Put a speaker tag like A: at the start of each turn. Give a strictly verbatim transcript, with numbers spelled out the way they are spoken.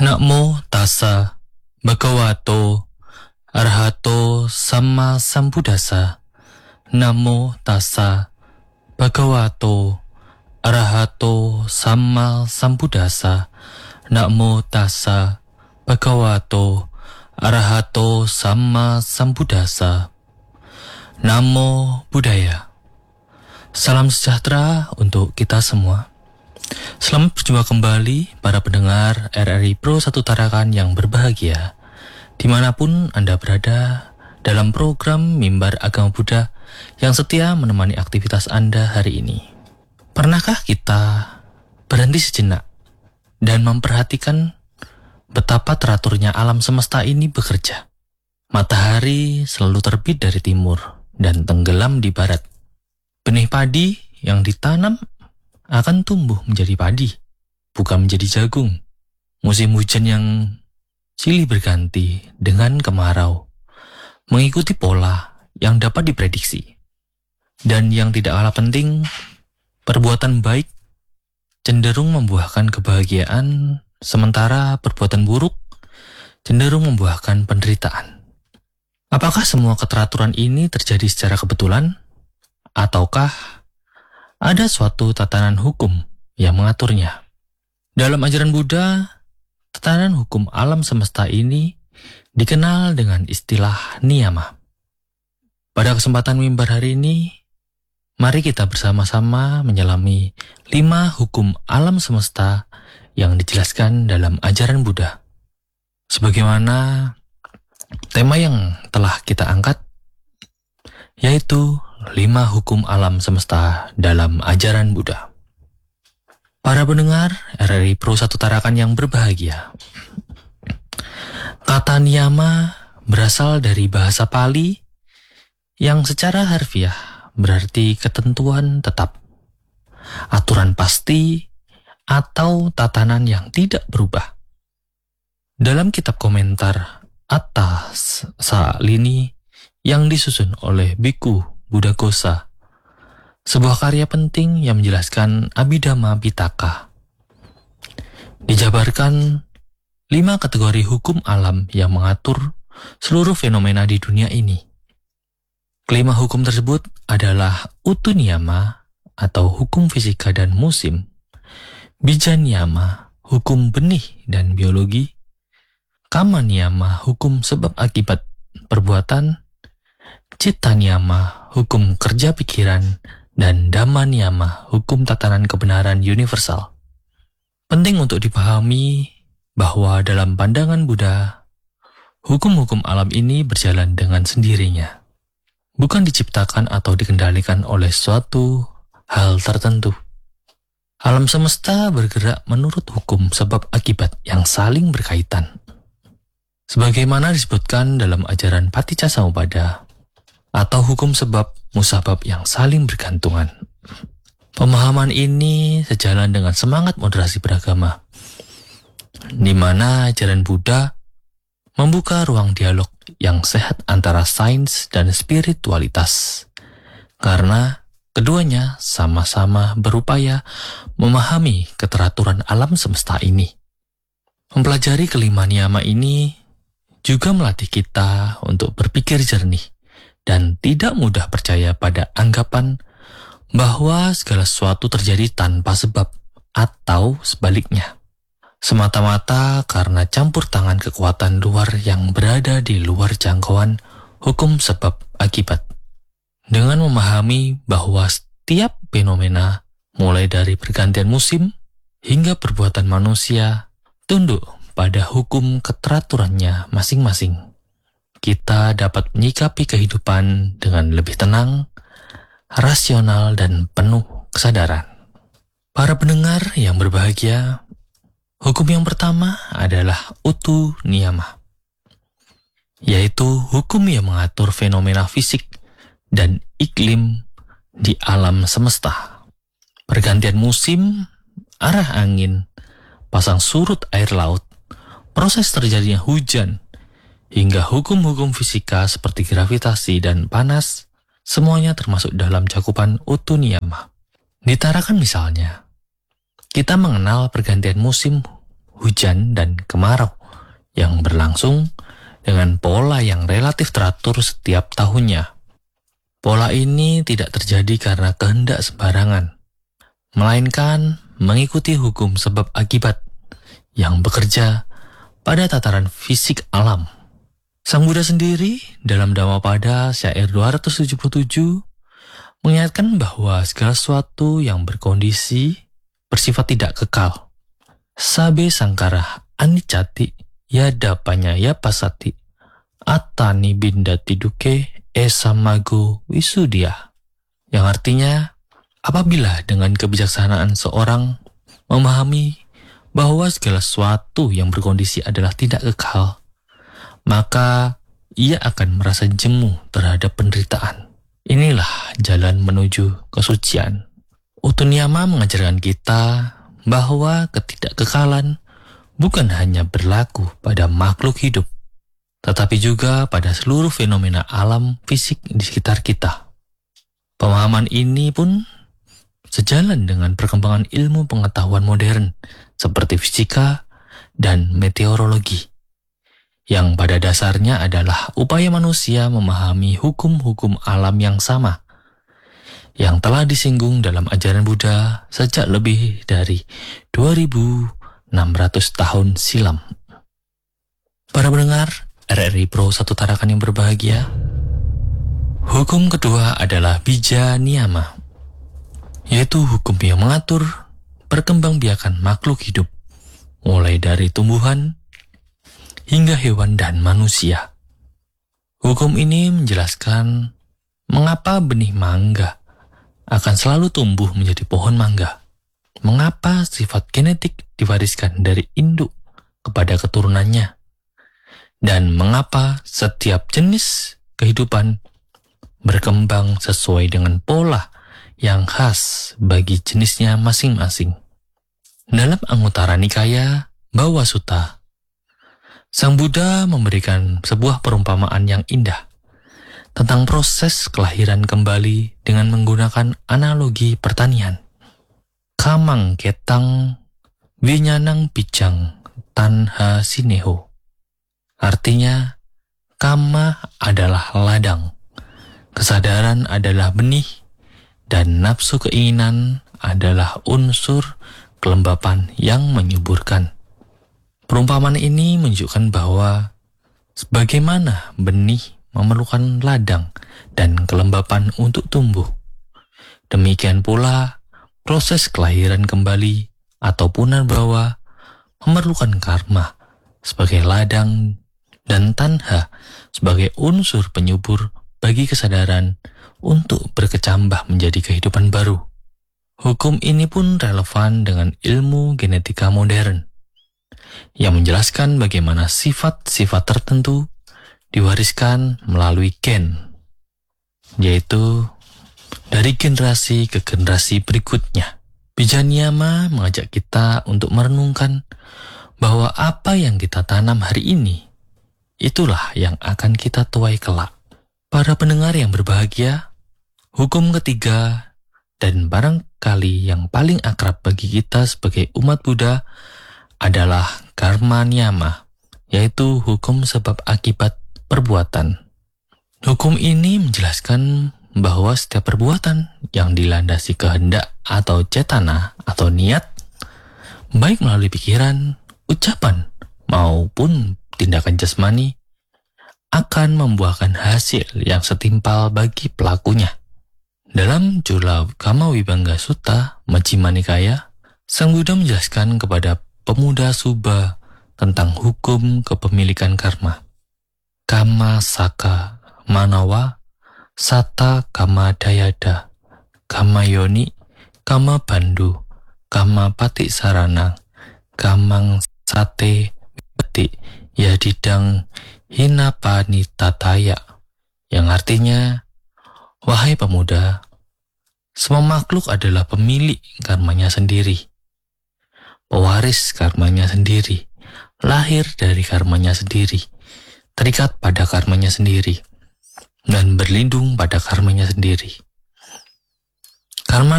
A: Namo tassa bhagavato arahato sama sambuddhassa. Namo tassa bhagavato arahato sama sambuddhassa. Namo tassa bhagavato arahato sama sambuddhassa. Namo Buddhaya. Salam sejahtera untuk kita semua. Selamat berjumpa kembali para pendengar R R I Pro satu Tarakan yang berbahagia, dimanapun Anda berada dalam program Mimbar Agama Buddha yang setia menemani aktivitas Anda hari ini. Pernahkah kita berhenti sejenak dan memperhatikan betapa teraturnya alam semesta ini bekerja? Matahari selalu terbit dari timur dan tenggelam di barat. Benih padi yang ditanam akan tumbuh menjadi padi, bukan menjadi jagung. Musim hujan yang silih berganti dengan kemarau, mengikuti pola yang dapat diprediksi. Dan yang tidak kalah penting, perbuatan baik cenderung membuahkan kebahagiaan, sementara perbuatan buruk cenderung membuahkan penderitaan. Apakah semua keteraturan ini terjadi secara kebetulan? Ataukah ada suatu tatanan hukum yang mengaturnya? Dalam ajaran Buddha, tatanan hukum alam semesta ini dikenal dengan istilah niyama. Pada kesempatan mimbar hari ini, mari kita bersama-sama menyelami lima hukum alam semesta yang dijelaskan dalam ajaran Buddha. Sebagaimana tema yang telah kita angkat, yaitu lima hukum alam semesta dalam ajaran Buddha. Para pendengar R R I Pro satu Tarakan yang berbahagia, kata niyama berasal dari bahasa Pali yang secara harfiah berarti ketentuan tetap, aturan pasti, atau tatanan yang tidak berubah. Dalam kitab komentar Atta Salini yang disusun oleh Biku Buddhaghosa, sebuah karya penting yang menjelaskan Abhidhamma Pitaka, dijabarkan lima kategori hukum alam yang mengatur seluruh fenomena di dunia ini. Kelima hukum tersebut adalah Utu Niyama atau hukum fisika dan musim, Bija Niyama, hukum benih dan biologi, Kama Niyama, hukum sebab akibat perbuatan, Citta Niyama, hukum kerja pikiran, dan Dhamma Niyama, hukum tatanan kebenaran universal. Penting untuk dipahami bahwa dalam pandangan Buddha, hukum-hukum alam ini berjalan dengan sendirinya, bukan diciptakan atau dikendalikan oleh suatu hal tertentu. Alam semesta bergerak menurut hukum sebab akibat yang saling berkaitan, sebagaimana disebutkan dalam ajaran Paticcasamuppada, atau hukum sebab musabab yang saling bergantungan. Pemahaman ini sejalan dengan semangat moderasi beragama, di mana ajaran Buddha membuka ruang dialog yang sehat antara sains dan spiritualitas, karena keduanya sama-sama berupaya memahami keteraturan alam semesta ini. Mempelajari kelima niyama ini juga melatih kita untuk berpikir jernih dan tidak mudah percaya pada anggapan bahwa segala sesuatu terjadi tanpa sebab atau sebaliknya, semata-mata karena campur tangan kekuatan luar yang berada di luar jangkauan hukum sebab akibat. Dengan memahami bahwa setiap fenomena, mulai dari pergantian musim hingga perbuatan manusia, tunduk pada hukum keteraturannya masing-masing, kita dapat menyikapi kehidupan dengan lebih tenang, rasional, dan penuh kesadaran. Para pendengar yang berbahagia, hukum yang pertama adalah Utu Niyama, yaitu hukum yang mengatur fenomena fisik dan iklim di alam semesta. Pergantian musim, arah angin, pasang surut air laut, proses terjadinya hujan, hingga hukum-hukum fisika seperti gravitasi dan panas, semuanya termasuk dalam cakupan Utu Niyama. Ditarakan misalnya, kita mengenal pergantian musim hujan, dan kemarau yang berlangsung dengan pola yang relatif teratur setiap tahunnya. Pola ini tidak terjadi karena kehendak sembarangan, melainkan mengikuti hukum sebab akibat yang bekerja pada tataran fisik alam. Sang Buddha sendiri dalam Dhammapada syair dua ratus tujuh puluh tujuh mengingatkan bahwa segala sesuatu yang berkondisi bersifat tidak kekal. Sabe sangkara anicati yada panyaya pasati atani bindati duke esamago wisudia. Yang artinya, apabila dengan kebijaksanaan seorang memahami bahwa segala sesuatu yang berkondisi adalah tidak kekal, maka ia akan merasa jemu terhadap penderitaan. Inilah jalan menuju kesucian. Utuniyama mengajarkan kita bahwa ketidakkekalan bukan hanya berlaku pada makhluk hidup, tetapi juga pada seluruh fenomena alam fisik di sekitar kita. Pemahaman ini pun sejalan dengan perkembangan ilmu pengetahuan modern seperti fisika dan meteorologi, yang pada dasarnya adalah upaya manusia memahami hukum-hukum alam yang sama, yang telah disinggung dalam ajaran Buddha sejak lebih dari dua ribu enam ratus tahun silam. Para pendengar R R I Pro Satu Tarakan yang berbahagia, hukum kedua adalah bija niyama, yaitu hukum yang mengatur perkembangbiakan makhluk hidup, mulai dari tumbuhan hingga hewan dan manusia. Hukum ini menjelaskan mengapa benih mangga akan selalu tumbuh menjadi pohon mangga, mengapa sifat genetik diwariskan dari induk kepada keturunannya, dan mengapa setiap jenis kehidupan berkembang sesuai dengan pola yang khas bagi jenisnya masing-masing. Dalam Anguttara Nikaya Bhava Sutta, Sang Buddha memberikan sebuah perumpamaan yang indah tentang proses kelahiran kembali dengan menggunakan analogi pertanian. Kamang ketang vinyanang picang tanha sineho. Artinya, kama adalah ladang, kesadaran adalah benih, dan nafsu keinginan adalah unsur kelembapan yang menyuburkan. Perumpamaan ini menunjukkan bahwa sebagaimana benih memerlukan ladang dan kelembapan untuk tumbuh, demikian pula proses kelahiran kembali atau punarbawa memerlukan karma sebagai ladang dan tanha sebagai unsur penyubur bagi kesadaran untuk berkecambah menjadi kehidupan baru. Hukum ini pun relevan dengan ilmu genetika modern, yang menjelaskan bagaimana sifat-sifat tertentu diwariskan melalui gen, yaitu dari generasi ke generasi berikutnya. Bija niyama mengajak kita untuk merenungkan bahwa apa yang kita tanam hari ini, itulah yang akan kita tuai kelak. Para pendengar yang berbahagia, hukum ketiga dan barangkali yang paling akrab bagi kita sebagai umat Buddha adalah karma niyama, yaitu hukum sebab akibat perbuatan. Hukum ini menjelaskan bahwa setiap perbuatan yang dilandasi kehendak atau cetana atau niat, baik melalui pikiran, ucapan, maupun tindakan jasmani, akan membuahkan hasil yang setimpal bagi pelakunya. Dalam Jula Kama Vibhanga Sutta Majjhima Nikaya, Sang Buddha menjelaskan kepada pemuda Subba tentang hukum kepemilikan karma. Kama saka manawa sata kama dayada kama yoni kama bandu kama pati sarana kamang sate beti yadidang hinapani tataya, yang artinya, wahai pemuda, semua makhluk adalah pemilik karmanya sendiri, pewaris karmanya sendiri, lahir dari karmanya sendiri, terikat pada karmanya sendiri, dan berlindung pada karmanya sendiri. Karma